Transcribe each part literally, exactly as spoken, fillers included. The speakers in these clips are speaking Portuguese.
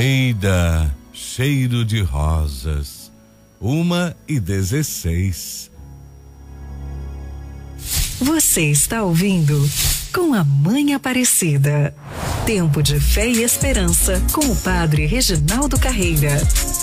Eida, cheiro de rosas, uma e dezesseis. Você está ouvindo Com a Mãe Aparecida. Tempo de fé e esperança com o Padre Reginaldo Carreira.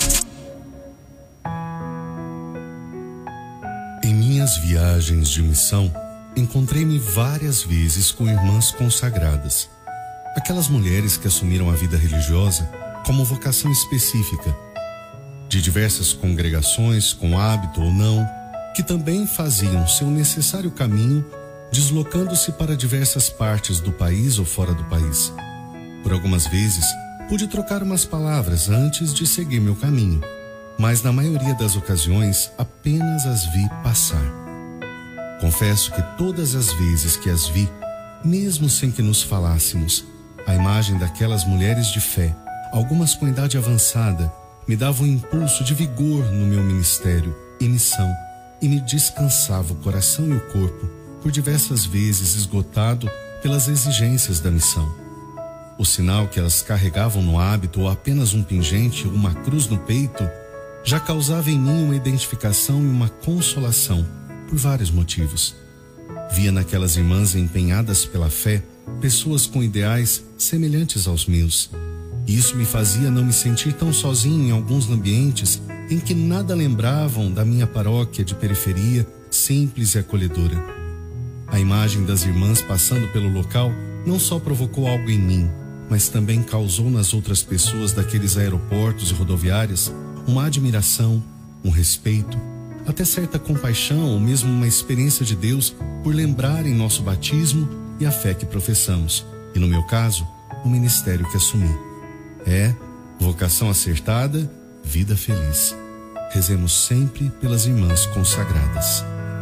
Em minhas viagens de missão, encontrei-me várias vezes com irmãs consagradas. Aquelas mulheres que assumiram a vida religiosa como vocação específica, de diversas congregações, com hábito ou não, que também faziam seu necessário caminho, deslocando-se para diversas partes do país ou fora do país. Por algumas vezes, pude trocar umas palavras antes de seguir meu caminho, mas na maioria das ocasiões apenas as vi passar. Confesso que todas as vezes que as vi, mesmo sem que nos falássemos, a imagem daquelas mulheres de fé, algumas com idade avançada, me dava um impulso de vigor no meu ministério e missão e me descansava o coração e o corpo, por diversas vezes esgotado pelas exigências da missão. O sinal que elas carregavam no hábito, ou apenas um pingente ou uma cruz no peito, já causava em mim uma identificação e uma consolação, por vários motivos. Via naquelas irmãs empenhadas pela fé, pessoas com ideais semelhantes aos meus. E isso me fazia não me sentir tão sozinho em alguns ambientes em que nada lembravam da minha paróquia de periferia, simples e acolhedora. A imagem das irmãs passando pelo local não só provocou algo em mim, mas também causou nas outras pessoas daqueles aeroportos e rodoviárias uma admiração, um respeito, até certa compaixão ou mesmo uma experiência de Deus por lembrarem nosso batismo e a fé que professamos, e no meu caso, o ministério que assumi. É, vocação acertada, vida feliz. Rezemos sempre pelas irmãs consagradas.